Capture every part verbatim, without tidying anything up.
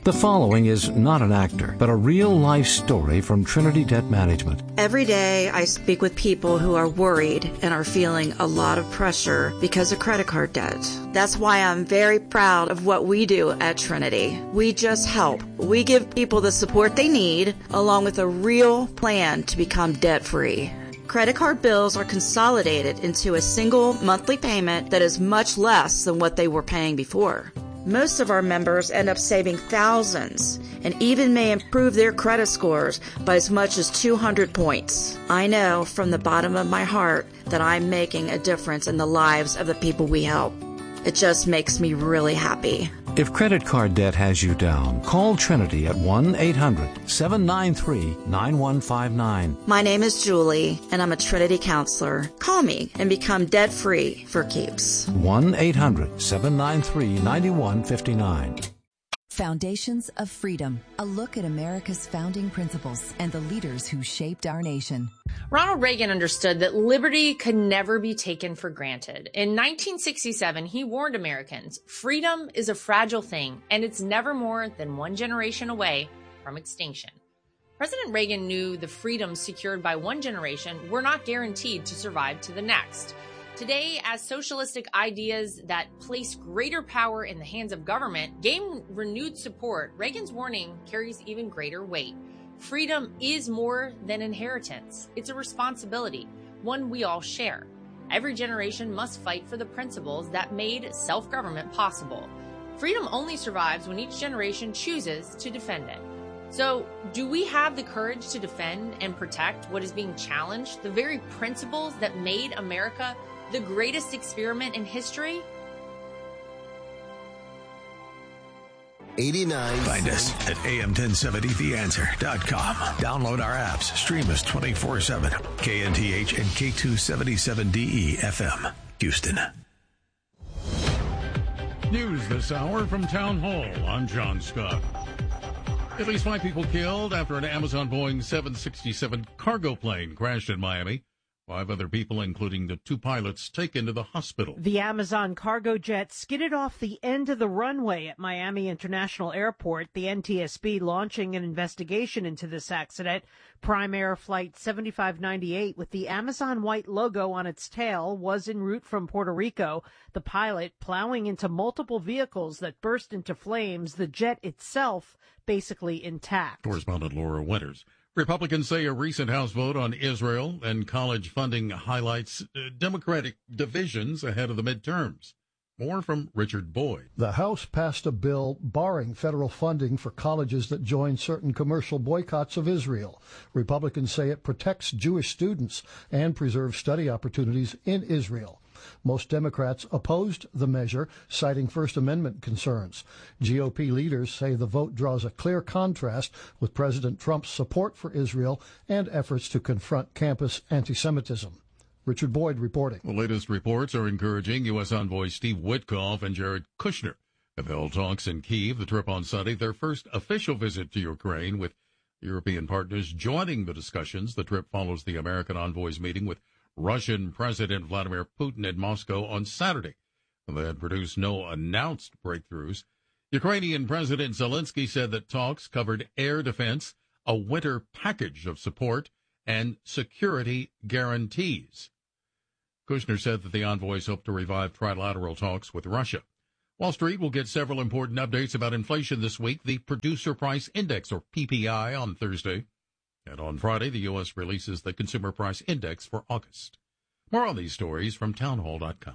The following is not an actor, but a real-life story from Trinity Debt Management. Every day I speak with people who are worried and are feeling a lot of pressure because of credit card debt. That's why I'm very proud of what we do at Trinity. We just help. We give people the support they need, along with a real plan to become debt-free. Credit card bills are consolidated into a single monthly payment that is much less than what they were paying before. Most of our members end up saving thousands and even may improve their credit scores by as much as two hundred points. I know from the bottom of my heart that I'm making a difference in the lives of the people we help. It just makes me really happy. If credit card debt has you down, call Trinity at one eight hundred seven nine three nine one five nine. My name is Julie, and I'm a Trinity counselor. Call me and become debt-free for keeps. one eight hundred seven nine three nine one five nine. Foundations of Freedom, a look at America's founding principles and the leaders who shaped our nation. Ronald Reagan understood that liberty could never be taken for granted. In nineteen sixty-seven, he warned Americans, freedom is a fragile thing, and it's never more than one generation away from extinction. President Reagan knew the freedoms secured by one generation were not guaranteed to survive to the next. Today, as socialistic ideas that place greater power in the hands of government gain renewed support, Reagan's warning carries even greater weight. Freedom is more than inheritance. It's a responsibility, one we all share. Every generation must fight for the principles that made self-government possible. Freedom only survives when each generation chooses to defend it. So, do we have the courage to defend and protect what is being challenged, the very principles that made America the greatest experiment in history? eighty-nine. Find us at A M ten seventy the answer dot com. Download our apps. Stream us twenty-four seven. K N T H and K two seventy-seven D E F M, Houston. News this hour from Town Hall. I'm John Scott. At least five people killed after an Amazon Boeing seven sixty-seven cargo plane crashed in Miami. Five other people, including the two pilots, taken to the hospital. The Amazon cargo jet skidded off the end of the runway at Miami International Airport, the N T S B launching an investigation into this accident. Prime Air Flight seventy-five ninety-eight, with the Amazon white logo on its tail, was en route from Puerto Rico. The pilot plowing into multiple vehicles that burst into flames, the jet itself basically intact. Correspondent Laura Winters. Republicans say a recent House vote on Israel and college funding highlights uh, Democratic divisions ahead of the midterms. More from Richard Boyd. The House passed a bill barring federal funding for colleges that join certain commercial boycotts of Israel. Republicans say it protects Jewish students and preserves study opportunities in Israel. Most Democrats opposed the measure, citing First Amendment concerns. G O P leaders say the vote draws a clear contrast with President Trump's support for Israel and efforts to confront campus anti-Semitism. Richard Boyd reporting. The latest reports are encouraging. U S envoy Steve Witkoff and Jared Kushner have held talks in Kyiv. The trip on Sunday, their first official visit to Ukraine, with European partners joining the discussions. The trip follows the American envoy's meeting with Russian President Vladimir Putin in Moscow on Saturday. They had produced no announced breakthroughs. Ukrainian President Zelensky said that talks covered air defense, a winter package of support, and security guarantees. Kushner said that the envoys hope to revive trilateral talks with Russia. Wall Street will get several important updates about inflation this week. The Producer Price Index, or P P I, on Thursday. And on Friday, the U S releases the Consumer Price Index for August. More on these stories from townhall dot com.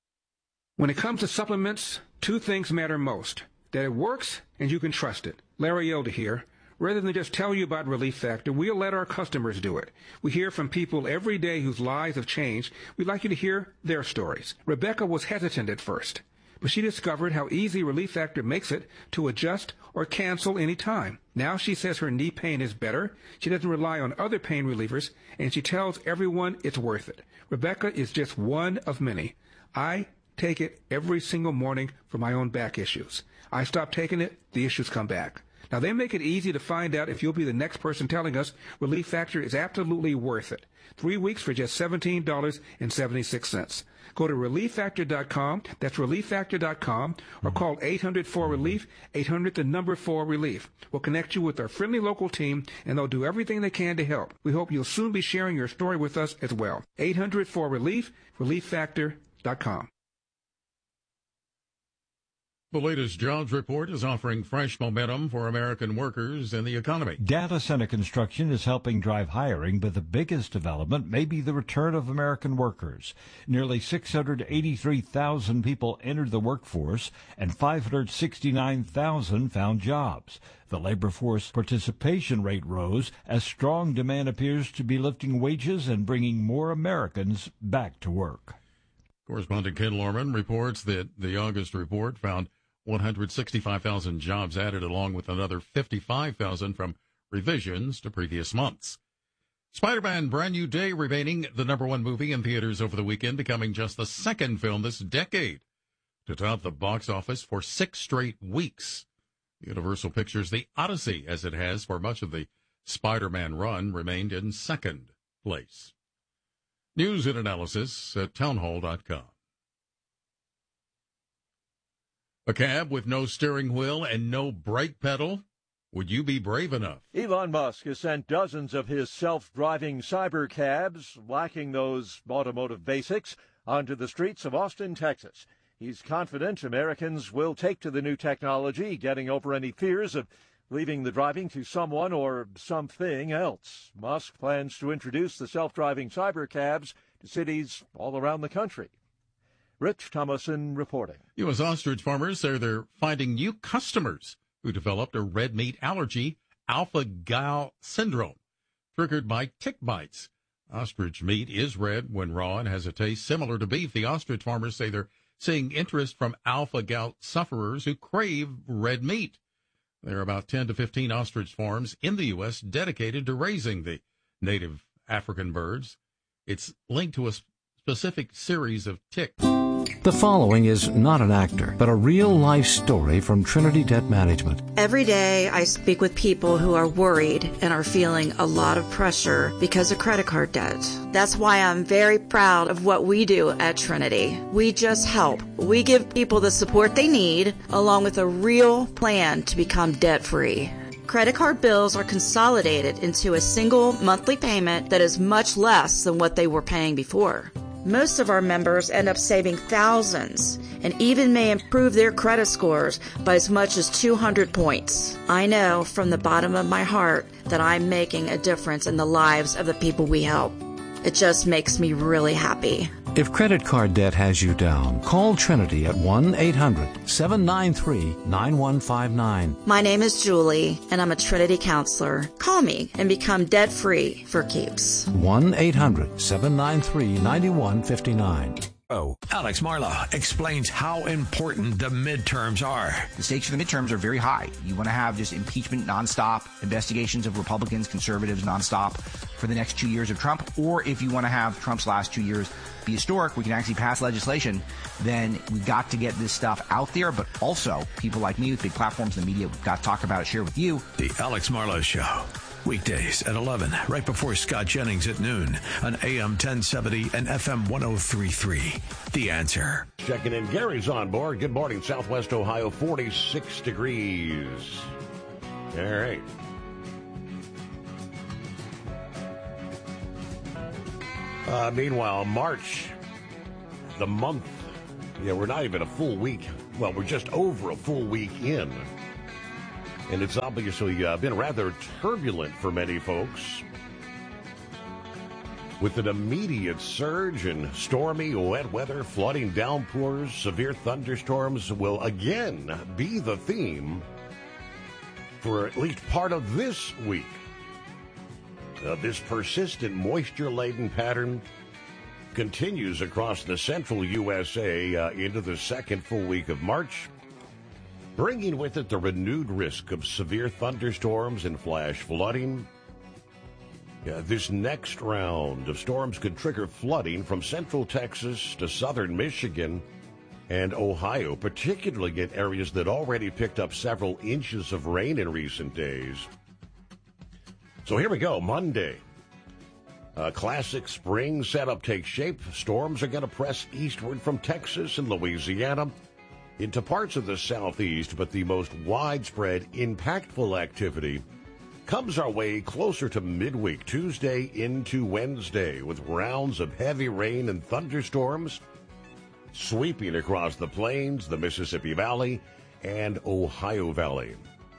When it comes to supplements, two things matter most: that it works and you can trust it. Larry Elder here. Rather than just tell you about Relief Factor, we'll let our customers do it. We hear from people every day whose lives have changed. We'd like you to hear their stories. Rebecca was hesitant at first, but she discovered how easy Relief Factor makes it to adjust or cancel any time. Now she says her knee pain is better, she doesn't rely on other pain relievers, and she tells everyone it's worth it. Rebecca is just one of many. I take it every single morning for my own back issues. I stop taking it, the issues come back. Now, they make it easy to find out if you'll be the next person telling us Relief Factor is absolutely worth it. Three weeks for just seventeen dollars and seventy-six cents. Go to relief factor dot com, that's relief factor dot com, or call eight hundred four relief, eight hundred the number four relief. We'll connect you with our friendly local team, and they'll do everything they can to help. We hope you'll soon be sharing your story with us as well. eight hundred four relief, relief factor dot com. The latest jobs report is offering fresh momentum for American workers and the economy. Data center construction is helping drive hiring, but the biggest development may be the return of American workers. Nearly six hundred eighty-three thousand people entered the workforce, and five hundred sixty-nine thousand found jobs. The labor force participation rate rose as strong demand appears to be lifting wages and bringing more Americans back to work. Correspondent Ken Lorman reports that the August report found one hundred sixty-five thousand jobs added, along with another fifty-five thousand from revisions to previous months. Spider-Man Brand New Day remaining the number one movie in theaters over the weekend, becoming just the second film this decade to top the box office for six straight weeks. Universal Pictures' The Odyssey, as it has for much of the Spider-Man run, remained in second place. News and analysis at townhall dot com. A cab with no steering wheel and no brake pedal? Would you be brave enough? Elon Musk has sent dozens of his self-driving cyber cabs, lacking those automotive basics, onto the streets of Austin, Texas. He's confident Americans will take to the new technology, getting over any fears of leaving the driving to someone or something else. Musk plans to introduce the self-driving cyber cabs to cities all around the country. Rich Thomason reporting. U S ostrich farmers say they're finding new customers who developed a red meat allergy, alpha-gal syndrome, triggered by tick bites. Ostrich meat is red when raw and has a taste similar to beef. The ostrich farmers say they're seeing interest from alpha-gal sufferers who crave red meat. There are about ten to fifteen ostrich farms in the U S dedicated to raising the native African birds. It's linked to a specific series of ticks. The following is not an actor, but a real-life story from Trinity Debt Management. Every day I speak with people who are worried and are feeling a lot of pressure because of credit card debt. That's why I'm very proud of what we do at Trinity. We just help. We give people the support they need, along with a real plan to become debt-free. Credit card bills are consolidated into a single monthly payment that is much less than what they were paying before. Most of our members end up saving thousands and even may improve their credit scores by as much as two hundred points. I know from the bottom of my heart that I'm making a difference in the lives of the people we help. It just makes me really happy. If credit card debt has you down, call Trinity at one eight hundred seven nine three nine one five nine. My name is Julie, and I'm a Trinity counselor. Call me and become debt-free for keeps. one eight hundred seven nine three nine one five nine. Oh, Alex Marla explains how important the midterms are. The stakes for the midterms are very high. You want to have just impeachment nonstop, investigations of Republicans, conservatives nonstop for the next two years of Trump. Or if you want to have Trump's last two years be historic, we can actually pass legislation, then we got to get this stuff out there. But also, people like me with big platforms in the media, we've got to talk about it, share with you. The Alex Marla Show. Weekdays at eleven, right before Scott Jennings at noon on A M ten seventy and F M one oh three point three. The Answer. Checking in. Gary's on board. Good morning, Southwest Ohio, forty-six degrees. All right. Uh, meanwhile, March, the month, yeah, we're not even a full week. Well, we're just over a full week in. And it's obviously uh, been rather turbulent for many folks, with an immediate surge in stormy, wet weather, flooding, downpours. Severe thunderstorms will again be the theme for at least part of this week. Uh, this persistent moisture-laden pattern continues across the central U S A uh, into the second full week of March, bringing with it the renewed risk of severe thunderstorms and flash flooding. Yeah, this next round of storms could trigger flooding from central Texas to southern Michigan and Ohio, particularly in areas that already picked up several inches of rain in recent days. So here we go, Monday. A classic spring setup takes shape. Storms are going to press eastward from Texas and Louisiana into parts of the southeast, but the most widespread, impactful activity comes our way closer to midweek, Tuesday into Wednesday, with rounds of heavy rain and thunderstorms sweeping across the plains, the Mississippi Valley, and Ohio Valley.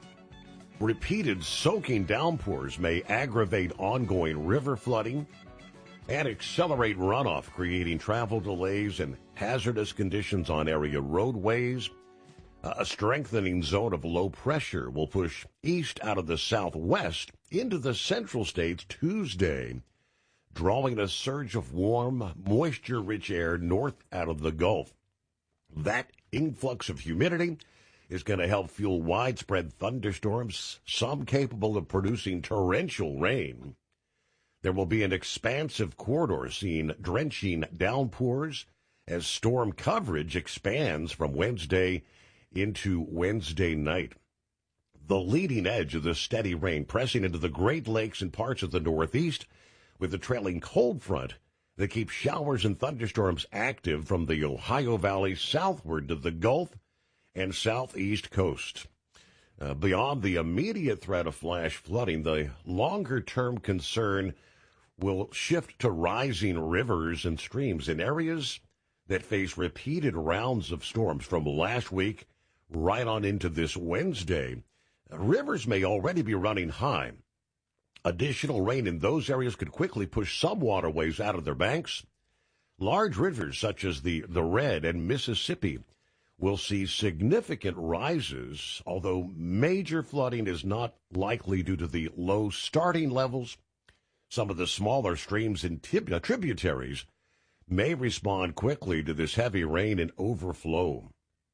Repeated soaking downpours may aggravate ongoing river flooding and accelerate runoff, creating travel delays and hazardous conditions on area roadways. A strengthening zone of low pressure will push east out of the southwest into the central states Tuesday, drawing a surge of warm, moisture-rich air north out of the Gulf. That influx of humidity is going to help fuel widespread thunderstorms, some capable of producing torrential rain. There will be an expansive corridor seeing drenching downpours as storm coverage expands from Wednesday into Wednesday night. The leading edge of the steady rain pressing into the Great Lakes and parts of the Northeast, with the trailing cold front that keeps showers and thunderstorms active from the Ohio Valley southward to the Gulf and southeast coast. Uh, beyond the immediate threat of flash flooding, the longer-term concern will shift to rising rivers and streams in areas that face repeated rounds of storms from last week right on into this Wednesday. Uh, rivers may already be running high. Additional rain in those areas could quickly push some waterways out of their banks. Large rivers such as the, the Red and Mississippi will see significant rises, although major flooding is not likely due to the low starting levels. Some of the smaller streams and tib- tributaries may respond quickly to this heavy rain and overflow.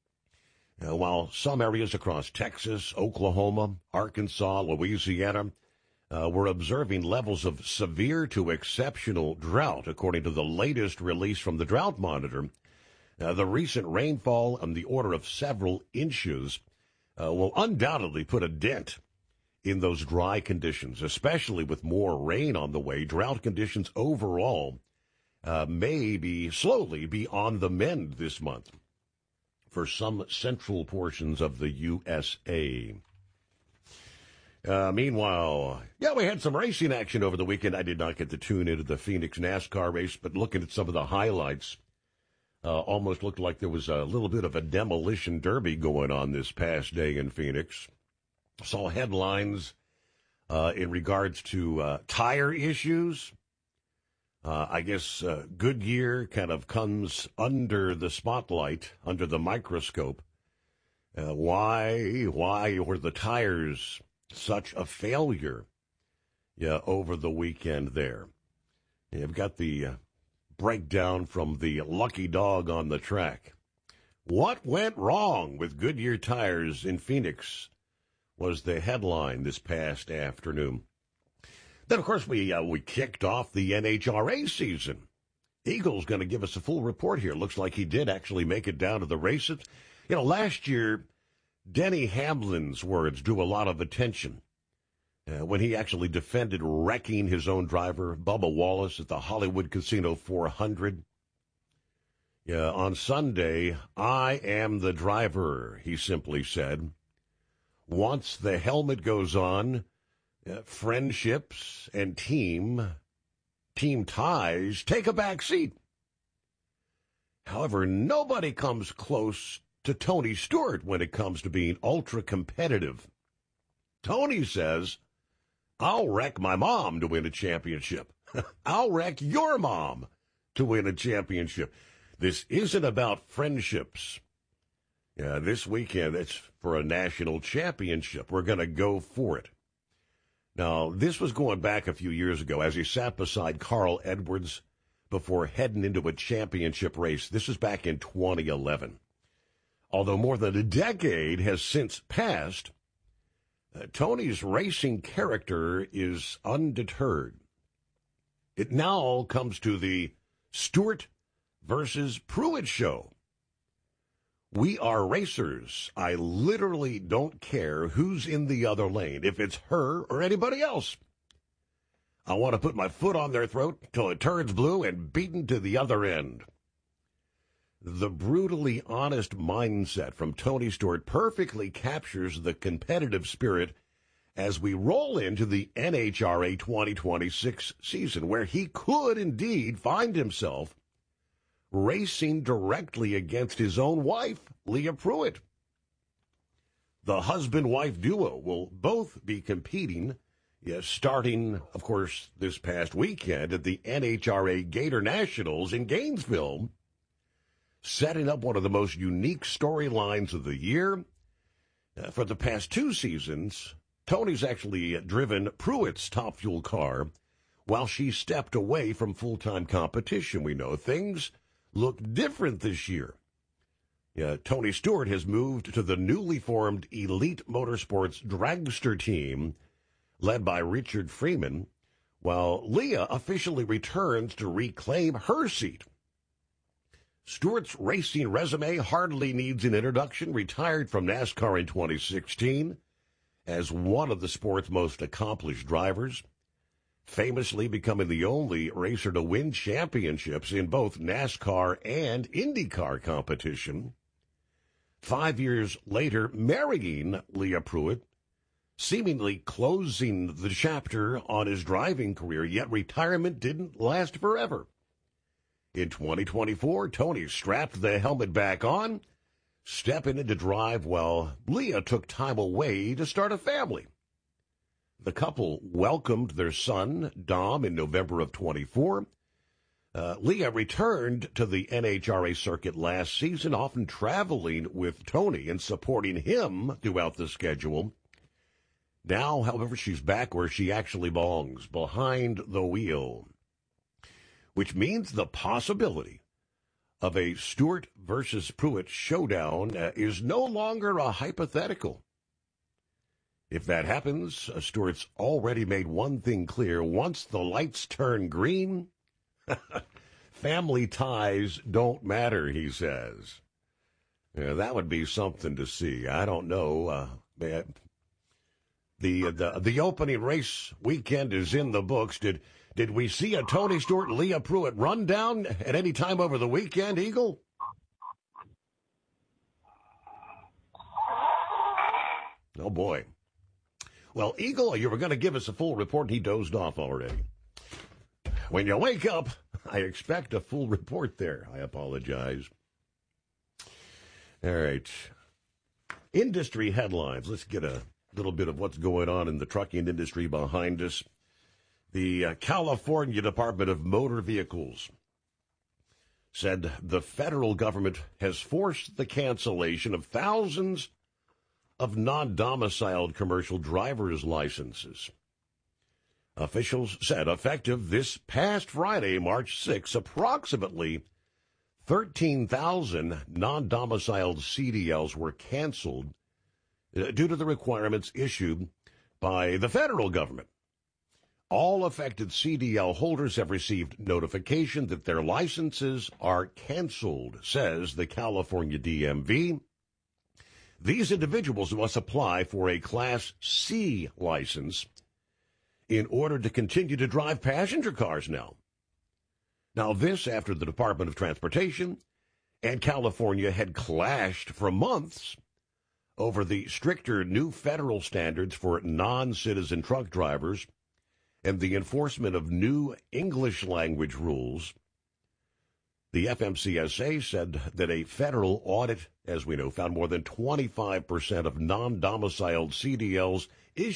Now, while some areas across Texas, Oklahoma, Arkansas, Louisiana, Uh, we're observing levels of severe to exceptional drought, according to the latest release from the Drought Monitor. Uh, the recent rainfall on the order of several inches uh, will undoubtedly put a dent in those dry conditions, especially with more rain on the way. Drought conditions overall uh, may be slowly be on the mend this month for some central portions of the U S A. Uh, meanwhile, yeah, we had some racing action over the weekend. I did not get to tune into the Phoenix NASCAR race, but looking at some of the highlights, uh, almost looked like there was a little bit of a demolition derby going on this past day in Phoenix. Saw headlines uh, in regards to uh, tire issues. Uh, I guess uh, Goodyear kind of comes under the spotlight, under the microscope. Uh, why, why were the tires such a failure yeah, over the weekend there? You've got the uh, breakdown from the lucky dog on the track. What went wrong with Goodyear tires in Phoenix was the headline this past afternoon. Then, of course, we uh, we kicked off the N H R A season. Eagle's going to give us a full report here. Looks like he did actually make it down to the races. You know, last year, Denny Hamlin's words drew a lot of attention uh, when he actually defended wrecking his own driver, Bubba Wallace, at the Hollywood Casino four hundred. Yeah, on Sunday, "I am the driver," he simply said. Once the helmet goes on, uh, friendships and team, team ties take a back seat. However, nobody comes close to Tony Stewart when it comes to being ultra-competitive. Tony says, "I'll wreck my mom to win a championship. I'll wreck your mom to win a championship." This isn't about friendships. Yeah, this weekend, it's for a national championship. We're going to go for it. Now, this was going back a few years ago as he sat beside Carl Edwards before heading into a championship race. This was back in twenty eleven. Although more than a decade has since passed, uh, Tony's racing character is undeterred. It now comes to the Stewart versus Pruitt show. We are racers. I literally don't care who's in the other lane, if it's her or anybody else. I want to put my foot on their throat till it turns blue and beaten to the other end. The brutally honest mindset from Tony Stewart perfectly captures the competitive spirit as we roll into the N H R A twenty twenty-six season, where he could indeed find himself racing directly against his own wife, Leah Pruitt. The husband-wife duo will both be competing, yes, starting, of course, this past weekend at the N H R A Gator Nationals in Gainesville, setting up one of the most unique storylines of the year. Uh, for the past two seasons, Tony's actually driven Pruitt's Top Fuel car while she stepped away from full-time competition. We know things look different this year. Uh, Tony Stewart has moved to the newly formed Elite Motorsports dragster team led by Richard Freeman, while Leah officially returns to reclaim her seat. Stewart's racing resume hardly needs an introduction. Retired from NASCAR in twenty sixteen as one of the sport's most accomplished drivers, famously becoming the only racer to win championships in both NASCAR and IndyCar competition. Five years later, marrying Leah Pruitt, seemingly closing the chapter on his driving career, yet retirement didn't last forever. In twenty twenty-four, Tony strapped the helmet back on, stepping in to drive while Leah took time away to start a family. The couple welcomed their son, Dom, in November of twenty-four. Uh, Leah returned to the N H R A circuit last season, often traveling with Tony and supporting him throughout the schedule. Now, however, she's back where she actually belongs, behind the wheel, which means the possibility of a Stewart versus Pruitt showdown uh, is no longer a hypothetical. If that happens, uh, Stewart's already made one thing clear. Once the lights turn green, family ties don't matter, he says. Yeah, that would be something to see. I don't know. Uh, the, the, the opening race weekend is in the books. Did Did we see a Tony Stewart, Leah Pruitt run down at any time over the weekend, Eagle? Oh, boy. Well, Eagle, you were going to give us a full report. He dozed off already. When you wake up, I expect a full report there. I apologize. All right. Industry headlines. Let's get a little bit of what's going on in the trucking industry behind us. The uh, California Department of Motor Vehicles said the federal government has forced the cancellation of thousands of non-domiciled commercial driver's licenses. Officials said effective this past Friday, March sixth, approximately thirteen thousand non-domiciled C D Ls were canceled uh, due to the requirements issued by the federal government. All affected C D L holders have received notification that their licenses are canceled, says the California D M V. These individuals must apply for a Class C license in order to continue to drive passenger cars now. Now, this after the Department of Transportation and California had clashed for months over the stricter new federal standards for non-citizen truck drivers and the enforcement of new English language rules. The F M C S A said that a federal audit, as we know, found more than twenty-five percent of non-domiciled C D Ls issued